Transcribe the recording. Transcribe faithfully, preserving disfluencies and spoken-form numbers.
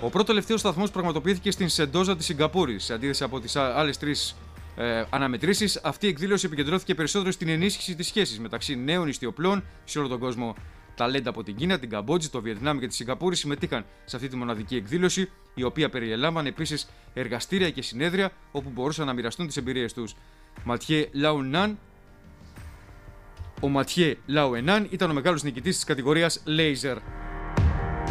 Ο πρώτο τελευταίο σταθμός πραγματοποιήθηκε στην Σεντόζα της Σιγκαπούρης. Σε αντίθεση από τις άλλες τρεις ε, αναμετρήσεις, αυτή η εκδήλωση επικεντρώθηκε περισσότερο στην ενίσχυση της σχέσης μεταξύ νέων ιστιοπλών σε όλο τον κόσμο. Ταλέντα από την Κίνα, την Καμπότζη, το Βιετνάμ και τη Σιγκαπούρη συμμετείχαν σε αυτή τη μοναδική εκδήλωση, η οποία περιελάμβανε επίσης εργαστήρια και συνέδρια όπου μπορούσαν να μοιραστούν τις εμπειρίες τους. Ματιέ Λαουνάν. Ο Ματιέ Λαουενάν ήταν ο μεγάλος νικητής της κατηγορίας Laser.